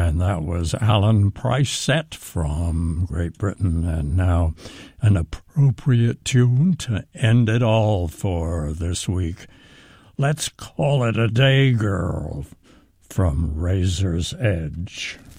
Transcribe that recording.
And that was Alan Pricett from Great Britain. And now an appropriate tune to end it all for this week. Let's Call It a Day, Girl from Razor's Edge.